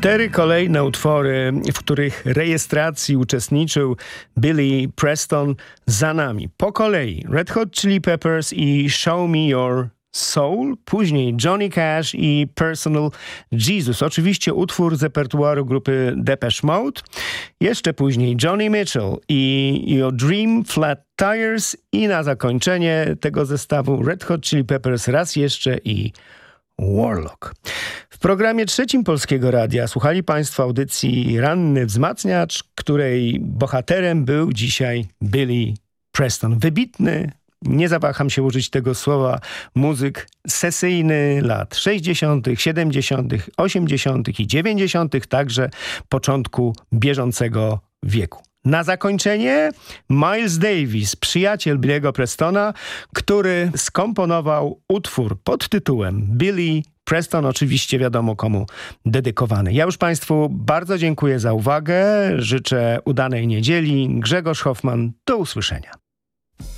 4 kolejne utwory, w których rejestracji uczestniczył Billy Preston, za nami. Po kolei Red Hot Chili Peppers i Show Me Your Soul, później Johnny Cash i Personal Jesus. Oczywiście utwór z repertuaru grupy Depeche Mode. Jeszcze później Johnny Mitchell i Your Dream Flat Tires i na zakończenie tego zestawu Red Hot Chili Peppers raz jeszcze i Warlock. W programie trzecim Polskiego Radia słuchali Państwo audycji Ranny Wzmacniacz, której bohaterem był dzisiaj Billy Preston. Wybitny, nie zawaham się użyć tego słowa, muzyk sesyjny lat 60., 70., 80. i 90., także początku bieżącego wieku. Na zakończenie Miles Davis, przyjaciel Billy'ego Prestona, który skomponował utwór pod tytułem Billy Preston, oczywiście wiadomo komu dedykowany. Ja już Państwu bardzo dziękuję za uwagę, życzę udanej niedzieli. Grzegorz Hoffman, do usłyszenia.